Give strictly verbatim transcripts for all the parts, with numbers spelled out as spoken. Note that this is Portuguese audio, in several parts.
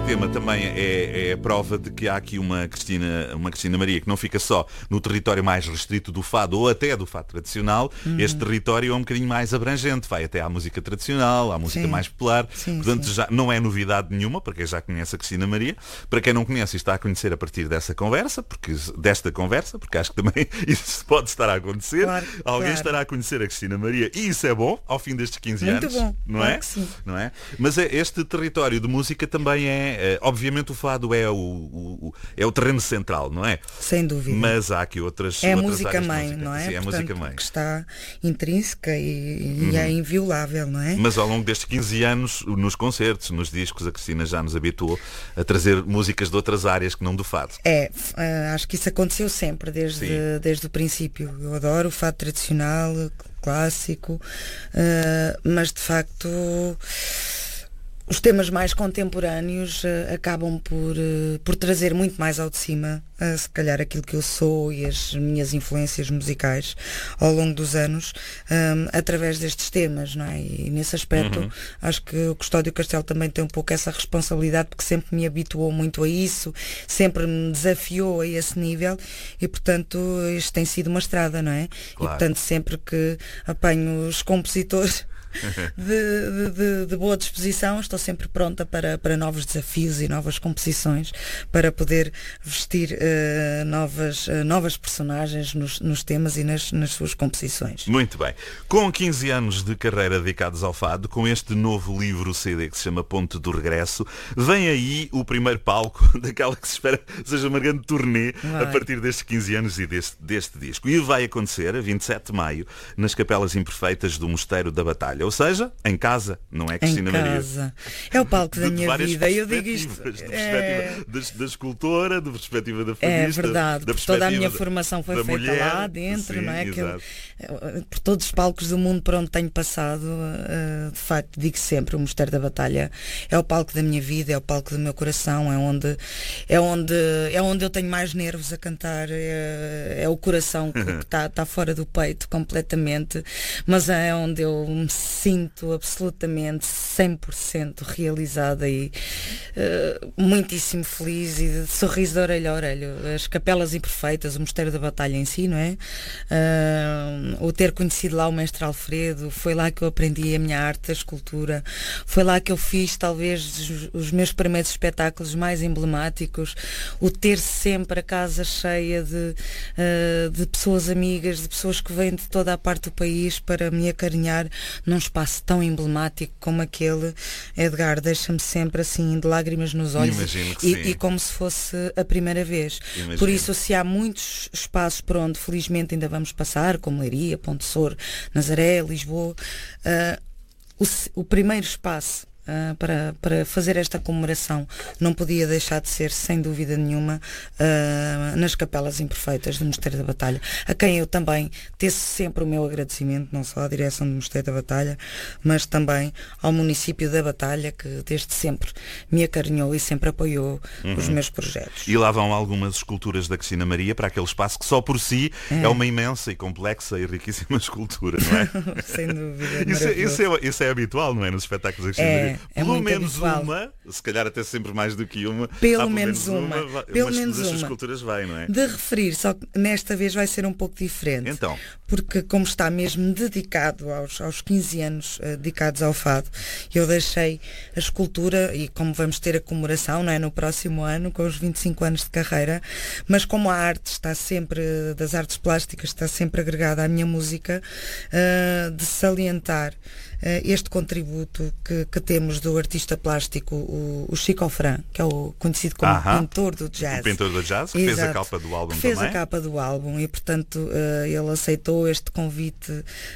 tema também é, é a prova de que há aqui uma Cristina, uma Cristina Maria que não fica só no território mais restrito do fado ou até do fado tradicional. Uhum. Este território é um bocadinho mais abrangente, vai até à música tradicional, à música sim. mais popular. Sim, Portanto, sim. Já não é novidade nenhuma para quem já conhece a Cristina Maria. Para quem não conhece, está a conhecer a partir dessa conversa, porque, desta conversa, porque acho que também isso pode estar a acontecer. Claro, Alguém claro. estará a conhecer a Cristina Maria e isso é bom, ao fim destes quinze Muito anos. Bom. Não claro é? Que sim. Não é? Mas é, este território de música também é, obviamente o fado é o, o, é o terreno central, não é? Sem dúvida. Mas há aqui outras É a outras música mãe, música. não é? Sim, é a Portanto, música mãe. Que está intrínseca e, e uhum. é inviolável, não é? Mas ao longo destes quinze anos, nos concertos, nos discos, a Cristina já nos habituou a trazer músicas de outras áreas que não do fado. É, acho que isso aconteceu sempre, desde, desde o princípio. Eu adoro o fado tradicional, clássico, mas de facto os temas mais contemporâneos uh, acabam por, uh, por trazer muito mais ao de cima, uh, se calhar aquilo que eu sou e as minhas influências musicais ao longo dos anos, um, através destes temas, não é? E nesse aspecto uhum. acho que o Custódio Castelo também tem um pouco essa responsabilidade, porque sempre me habituou muito a isso, sempre me desafiou a esse nível e portanto isto tem sido uma estrada, não é? Claro. E portanto sempre que apanho os compositores De, de, de boa disposição, estou sempre pronta para, para novos desafios e novas composições, para poder vestir uh, novas, uh, novas personagens nos, nos temas e nas, nas suas composições. Muito bem. Com quinze anos de carreira dedicados ao fado, com este novo livro C D que se chama Ponto do Regresso, vem aí o primeiro palco daquela que se espera seja uma grande turnê vai. a partir destes quinze anos e deste, deste disco. E vai acontecer a vinte e sete de maio nas Capelas Imperfeitas do Mosteiro da Batalha. Ou seja, em casa, não é Cristina Maria? Em casa. É o palco da minha vida. Eu digo isto. Da perspectiva é... da, da escultora, da perspectiva da fadista. É verdade. Da toda a minha formação foi feita mulher, lá dentro, sim, não é? Aquilo, por todos os palcos do mundo por onde tenho passado, uh, de facto, digo sempre, o Mosteiro da Batalha é o palco da minha vida, é o palco do meu coração, é onde, é onde, é onde eu tenho mais nervos a cantar, é, é o coração que está tá fora do peito completamente, mas é onde eu me sinto absolutamente cem por cento realizada e uh, muitíssimo feliz e de sorriso de orelha a orelha. As Capelas Imperfeitas, o Mosteiro da Batalha em si, não é? Uh, o ter conhecido lá o mestre Alfredo, foi lá que eu aprendi a minha arte, a escultura, foi lá que eu fiz talvez os, os meus primeiros espetáculos mais emblemáticos, o ter sempre a casa cheia de, uh, de pessoas amigas, de pessoas que vêm de toda a parte do país para me acarinhar num espaço tão emblemático como aquele. Edgar, deixa-me sempre assim de lágrimas nos olhos e, e como se fosse a primeira vez. Imagino. Por isso, se há muitos espaços por onde felizmente ainda vamos passar, como Leiria, Ponte Sor, Nazaré, Lisboa, uh, o, o primeiro espaço Uh, para, para fazer esta comemoração não podia deixar de ser, sem dúvida nenhuma, uh, nas Capelas Imperfeitas do Mosteiro da Batalha, a quem eu também teço sempre o meu agradecimento, não só à direção do Mosteiro da Batalha, mas também ao município da Batalha, que desde sempre me acarinhou e sempre apoiou uhum. os meus projetos. E lá vão algumas esculturas da Cristina Maria para aquele espaço que só por si é, é uma imensa e complexa e riquíssima escultura, não é? Sem dúvida. Isso é, isso, é, isso é habitual, não é? Nos espetáculos da Cristina é. Maria. É pelo menos habitual. uma, se calhar até sempre mais do que uma. Pelo, pelo menos, menos uma. uma pelo mas menos das uma. esculturas vai, não é? De referir, só que nesta vez vai ser um pouco diferente. Então. Porque como está mesmo dedicado aos, aos quinze anos uh, dedicados ao fado, eu deixei a escultura, e como vamos ter a comemoração, não é, no próximo ano, com os vinte e cinco anos de carreira, mas como a arte está sempre, das artes plásticas, está sempre agregada à minha música, uh, de salientar este contributo que, que temos do artista plástico, o, o Chico Fran, que é o conhecido como uh-huh. pintor do jazz. O pintor do jazz, que Exato. fez a capa do álbum que fez também. a capa do álbum e, portanto, uh, ele aceitou este convite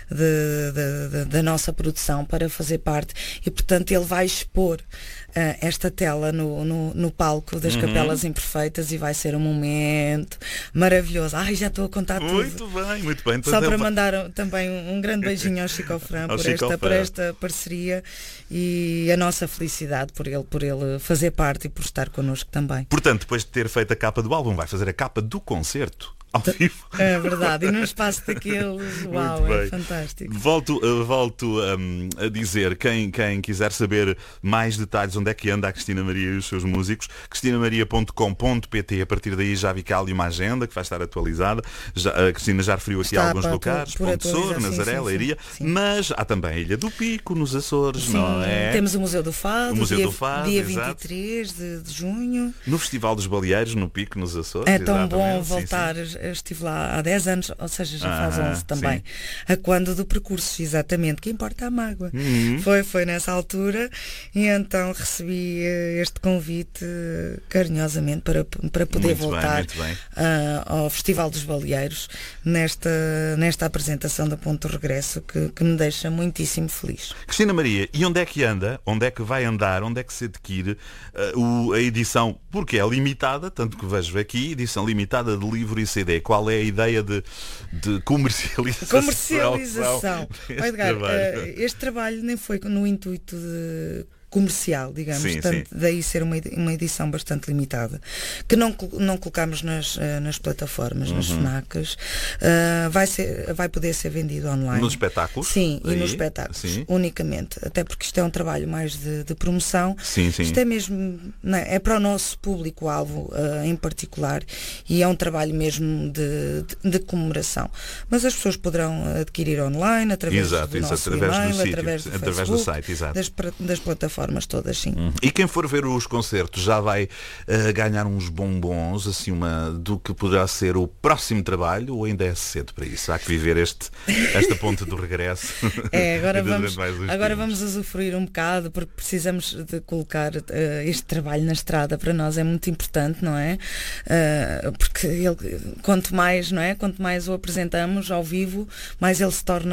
de, de, de, da nossa produção para fazer parte e, portanto, ele vai expor Uh, esta tela no, no, no palco das uhum. Capelas Imperfeitas e vai ser um momento maravilhoso. Ai, já estou a contar tudo. Muito bem, muito bem. Então Só para mandar também um, um grande beijinho ao Chico Fran por, Chico esta, Fran. por esta parceria e a nossa felicidade por ele, por ele fazer parte e por estar connosco também. Portanto, depois de ter feito a capa do álbum, vai fazer a capa do concerto. ao vivo. É verdade, e num espaço daqueles, uau, Muito é bem. fantástico. Volto, uh, volto um, a dizer, quem, quem quiser saber mais detalhes onde é que anda a Cristina Maria e os seus músicos, cristina maria ponto com ponto pt. A partir daí já vi cá ali uma agenda que vai estar atualizada. Já, a Cristina já referiu aqui Está alguns para lugares, por Ponte Sor, atualizar, sim, Nazaré, sim, Leiria, sim. mas há também a Ilha do Pico, nos Açores, Sim, não é? temos o Museu do Fado, O Museu dia, do Fado, dia exato. vinte e três de, de junho. No Festival dos Baleeiros, no Pico, nos Açores. É tão exatamente, bom sim, voltar, sim. eu estive lá há dez anos, ou seja, já faz Ah, onze também. sim. A quando do percurso, exatamente, que importa a mágoa. Uhum. Foi, foi nessa altura e então recebi eh, este convite eh, carinhosamente para, para poder Muito bem, voltar muito bem. ah, ao Festival dos Baleeiros nesta, nesta apresentação da Ponto de Regresso que, que me deixa muitíssimo feliz. Cristina Maria, e onde é que anda? Onde é que vai andar? Onde é que se adquire uh, o, a edição? Porque é limitada, tanto que vejo aqui, edição limitada de livro e C D. Qual é a ideia de, de comercialização? Comercialização. deste Ó, Edgar, trabalho? eh, este trabalho nem foi no intuito de comercial, digamos, Sim, tanto, sim. daí ser uma, edi- uma edição bastante limitada, que não, col- não colocamos nas, eh, nas plataformas, nas Uhum. FNACs. Uh, vai, ser, vai poder ser vendido online. Nos espetáculos? Sim, e Aí? nos espetáculos, Sim. unicamente. Até porque isto é um trabalho mais de, de promoção. Sim, sim. Isto é mesmo, não é, é para o nosso público-alvo uh, em particular e é um trabalho mesmo de, de, de comemoração. Mas as pessoas poderão adquirir online, através Exato, do exato, nosso através do e-mail, sítio, através do através do Facebook, site, exato. das, pra- das plataformas todas, sim. E quem for ver os concertos já vai uh, ganhar uns bombons, assim, uma, do que poderá ser o próximo trabalho, ou ainda é cedo para isso? Há que viver este, esta ponte do regresso. É, agora ainda vamos, durante mais uns agora tempos. vamos usufruir um bocado porque precisamos de colocar uh, este trabalho na estrada. Para nós é muito importante, não é? Uh, porque ele, quanto mais, não é? Quanto mais o apresentamos ao vivo, mais ele se torna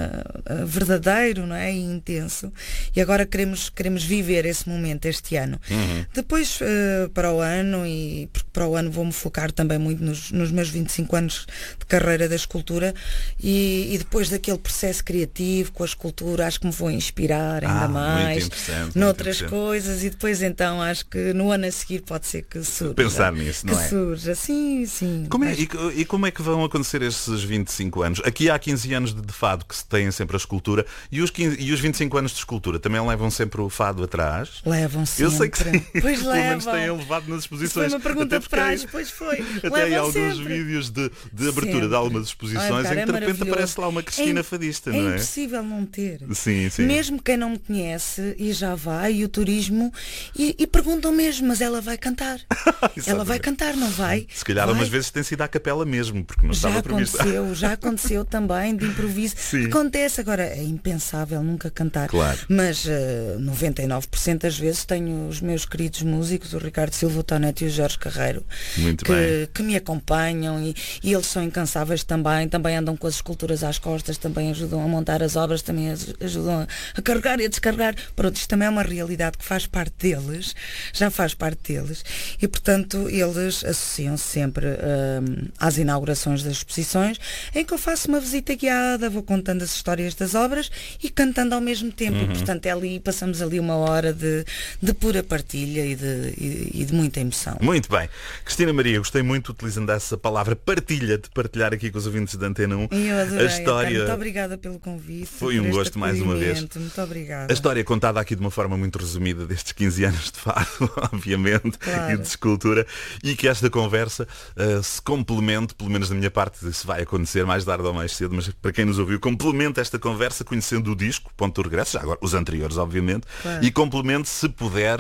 uh, verdadeiro, não é? E intenso. E agora queremos, queremos viver esse momento este ano. Uhum. Depois, uh, para o ano, e porque para o ano vou-me focar também muito nos, nos meus vinte e cinco anos de carreira da escultura e, e depois daquele processo criativo com a escultura, acho que me vou inspirar ainda Ah, muito mais interessante, muito noutras interessante. coisas e depois então acho que no ano a seguir pode ser que surja. Pensar nisso, não que é? surja, sim, sim. Como é, Acho- e, e como é que vão acontecer esses vinte e cinco anos? Aqui há quinze anos de, de fado que se têm sempre a escultura e os, quinze, e os vinte e cinco anos de escultura também levam sempre o fado atrás? Levam sempre. Eu sei que sim. Pois Pelo menos levam. têm levado nas Isso foi exposições. uma pergunta Até de porque há- praxe, pois foi. Até há Levam alguns sempre. vídeos de, de abertura Sempre. de algumas Ai, exposições cara, em é que de repente maravilhoso. aparece lá uma Cristina É- Fadista, É não é? impossível não ter. Sim, sim. Mesmo quem não me conhece e já vai, e o turismo, e, e perguntam mesmo, mas ela vai cantar. Ela vai Exatamente. cantar, não vai? Se calhar vai. umas vezes tem sido à capela mesmo, porque não Já estava previsto. aconteceu, já aconteceu também de improviso. Sim. Acontece, agora é impensável nunca cantar. Claro. Mas uh, noventa e nove por cento das vezes tenho os meus queridos músicos, o Ricardo Silva, o Tonete e o Jorge Carreiro, Muito que, bem. que me acompanham e, e eles são incansáveis também, também andam com as esculturas às costas, também ajudam a montar as obras, também as- ajudam a, a carregar e a descarregar. Pronto, isto também é uma realidade que faz parte deles, já faz parte deles e portanto eles associam-se sempre hum, às inaugurações das exposições em que eu faço uma visita guiada, vou contando as histórias das obras e cantando ao mesmo tempo. Uhum. Portanto, é ali, passamos ali uma hora de, de pura partilha e de, e, e de muita emoção. Muito bem. Cristina Maria, gostei muito utilizando essa palavra partilha, de partilhar aqui com os ouvintes da Antena um. E eu adorei, a história. Antônio. Muito obrigada pelo convite. Foi por um este gosto mais uma vez. acolhimento. Muito obrigada. A história é contada aqui de uma forma muito resumida destes quinze anos de fado, obviamente, Claro. e de escultura, e que esta conversa uh, se complemente, pelo menos da minha parte, isso vai acontecer mais tarde ou mais cedo, mas para quem nos ouviu, complemente esta conversa conhecendo o disco, Ponto do Regresso, já agora os anteriores, obviamente, Claro. e complemente, se puder,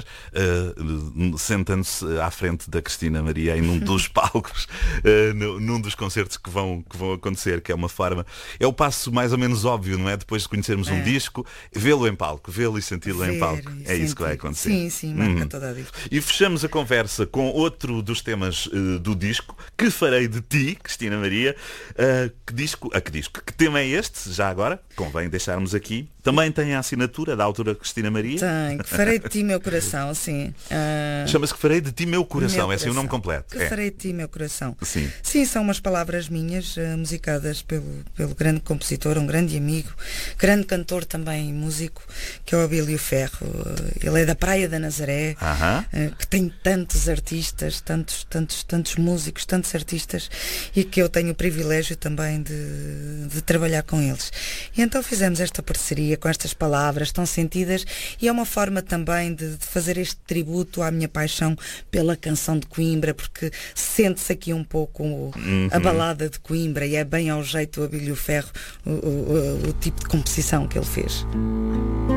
uh, sentando-se à frente da Cristina Maria em um dos palcos, uh, no- num dos concertos que vão, que vão acontecer, que é uma forma, é o passo mais ou menos óbvio, não é? Depois de conhecermos um É. disco, vê-lo em palco, vê-lo e senti-lo em Ver palco. e É isso que vai sentir. acontecer. Sim, sim, marca Hum. toda a diferença. E fechamos a conversa com outro dos temas eh, do disco, Que Farei de Ti, Cristina Maria. Uh, que disco, a que disco? Que tema é este? Já agora, convém deixarmos aqui. Também tem a assinatura da autora Cristina Maria. Tem, que farei de ti meu coração, sim. Uh... Chama-se Que Farei de Ti Meu Coração, meu é assim o nome coração. completo. Que é. farei de ti meu coração. Sim. Sim, são umas palavras minhas, uh, musicadas pelo, pelo grande compositor, um grande amigo, grande cantor também, músico, que é o Abílio Ferro. Uh, ele é da Praia da Nazaré, uh-huh. uh, que tem tantos artistas, tantos, tantos, tantos músicos, tantos artistas, e que eu tenho o privilégio também de, de trabalhar com eles. E então fizemos esta parceria com estas palavras tão sentidas, e é uma forma também de, de fazer este tributo à minha paixão pela canção de Coimbra, porque sente-se aqui um pouco uhum. a balada de Coimbra, e é bem ao jeito do Abílio Ferro o, o, o, o tipo de composição que ele fez.